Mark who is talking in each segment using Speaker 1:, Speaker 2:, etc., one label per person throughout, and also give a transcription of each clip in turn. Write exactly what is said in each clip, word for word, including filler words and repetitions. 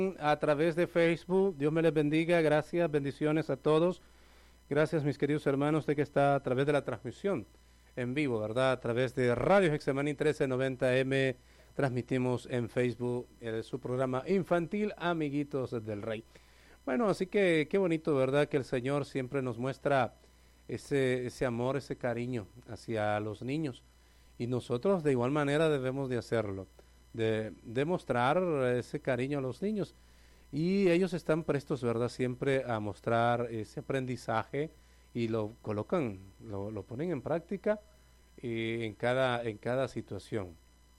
Speaker 1: A través de Facebook, Dios me les bendiga, gracias, bendiciones a todos. Gracias, mis queridos hermanos, de que está a través de la transmisión en vivo, ¿verdad? A través de Radio Hexemaní trece noventa M, transmitimos en Facebook eh, su programa infantil Amiguitos del Rey. Bueno, así que qué bonito, ¿verdad? Que el Señor siempre nos muestra ese, ese amor, ese cariño hacia los niños. Y nosotros de igual manera debemos de hacerlo, de demostrar ese cariño a los niños. Y ellos están prestos, ¿verdad? Siempre a mostrar ese aprendizaje y lo colocan, lo, lo ponen en práctica eh, en cada, en cada situación.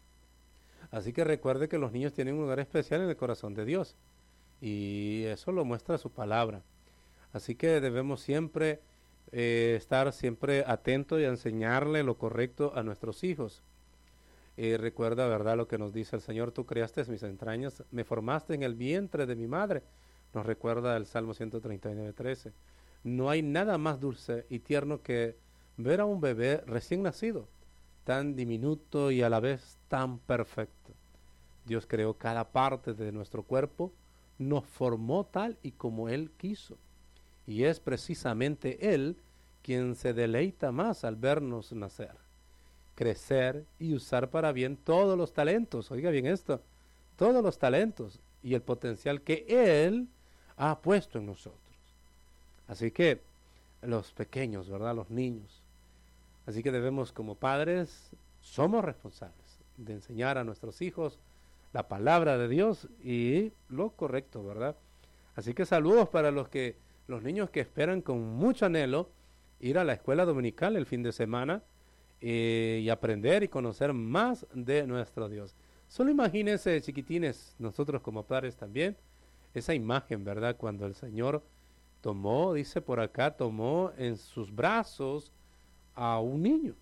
Speaker 1: Así que recuerde que los niños tienen un lugar especial en el corazón de Dios. Y eso lo muestra su palabra. Así que debemos siempre eh, estar siempre atentos y a enseñarle lo correcto a nuestros hijos. Eh, recuerda, ¿verdad?, lo que nos dice el Señor: tú creaste mis entrañas, me formaste en el vientre de mi madre. Nos recuerda el Salmo ciento treinta y nueve, trece. No hay nada más dulce y tierno que ver a un bebé recién nacido, tan diminuto y a la vez tan perfecto. Dios creó cada parte de nuestro cuerpo, nos formó tal y como Él quiso. Y es precisamente Él quien se deleita más al vernos nacer, crecer y usar para bien todos los talentos. Oiga bien esto, todos los talentos y el potencial que Él ha puesto en nosotros. Así que los pequeños, ¿verdad?, los niños. Así que debemos, como padres, somos responsables de enseñar a nuestros hijos la palabra de Dios y lo correcto, ¿verdad? Así que saludos para los que los niños que esperan con mucho anhelo ir a la escuela dominical el fin de semana eh, y aprender y conocer más de nuestro Dios. Solo imagínense, chiquitines, nosotros como padres también, esa imagen, ¿verdad? Cuando el Señor tomó, dice por acá, tomó en sus brazos a un niño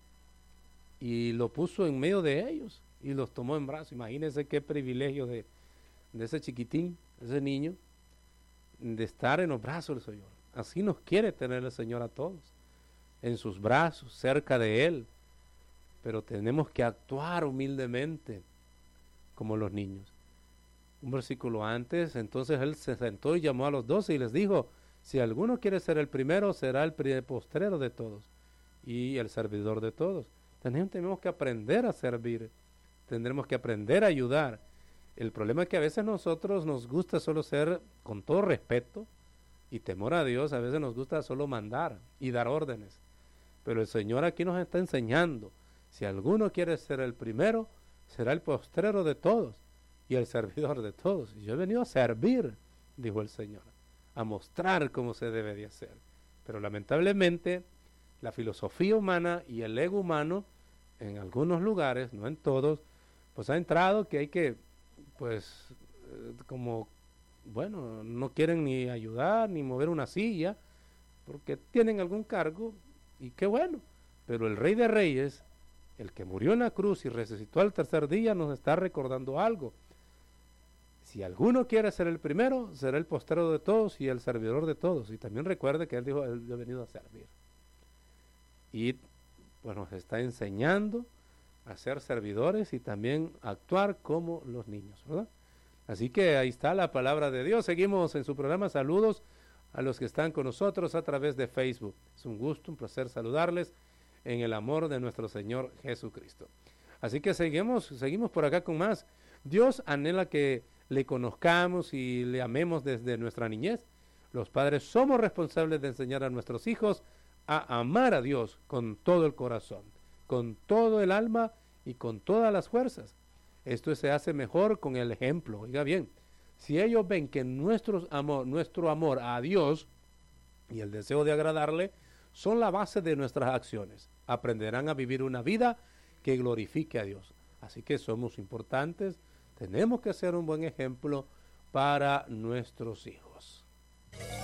Speaker 1: y lo puso en medio de ellos y los tomó en brazos. Imagínense qué privilegio de, de ese chiquitín, ese niño, de estar en los brazos del Señor. Así nos quiere tener el Señor a todos, en sus brazos, cerca de Él. Pero tenemos que actuar humildemente como los niños. Un versículo antes, entonces Él se sentó y llamó a los doce y les dijo: si alguno quiere ser el primero, será el postrero de todos y el servidor de todos. Tenemos que aprender a servir, tendremos que aprender a ayudar. El problema es que a veces nosotros nos gusta solo ser, con todo respeto y temor a Dios, a veces nos gusta solo mandar y dar órdenes. Pero el Señor aquí nos está enseñando: si alguno quiere ser el primero, será el postrero de todos y el servidor de todos. Y yo he venido a servir, dijo el Señor, a mostrar cómo se debe de hacer. Pero lamentablemente la filosofía humana y el ego humano, en algunos lugares, no en todos, pues ha entrado que hay que, pues, eh, como, bueno, no quieren ni ayudar, ni mover una silla, porque tienen algún cargo, y qué bueno. Pero el Rey de Reyes, el que murió en la cruz y resucitó al tercer día, nos está recordando algo. Si alguno quiere ser el primero, será el postrero de todos y el servidor de todos. Y también recuerde que Él dijo: Él ha venido a servir. Y pues nos está enseñando a ser servidores y también a actuar como los niños, ¿verdad? Así que ahí está la palabra de Dios. Seguimos en su programa. Saludos a los que están con nosotros a través de Facebook. Es un gusto, un placer saludarles en el amor de nuestro Señor Jesucristo. Así que seguimos, seguimos por acá con más. Dios anhela que le conozcamos y le amemos desde nuestra niñez. Los padres somos responsables de enseñar a nuestros hijos a amar a Dios con todo el corazón, con todo el alma y con todas las fuerzas. Esto se hace mejor con el ejemplo. Oiga bien, si ellos ven que nuestro amor, nuestro amor a Dios y el deseo de agradarle son la base de nuestras acciones, aprenderán a vivir una vida que glorifique a Dios. Así que somos importantes, tenemos que ser un buen ejemplo para nuestros hijos.